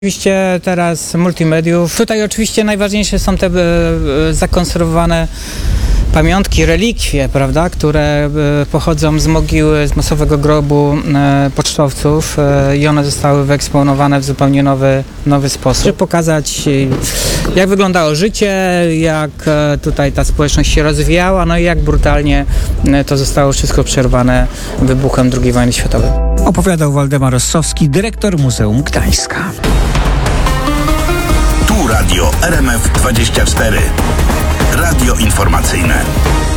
Oczywiście teraz multimediów. Tutaj oczywiście najważniejsze są te zakonserwowane pamiątki, relikwie, prawda, które pochodzą z mogiły, z masowego grobu pocztowców i one zostały wyeksponowane w zupełnie nowy sposób. Żeby pokazać, jak wyglądało życie, jak tutaj ta społeczność się rozwijała, no i jak brutalnie to zostało wszystko przerwane wybuchem II wojny światowej. Opowiadał Waldemar Rossowski, dyrektor Muzeum Gdańska. Tu Radio RMF24. Radio informacyjne.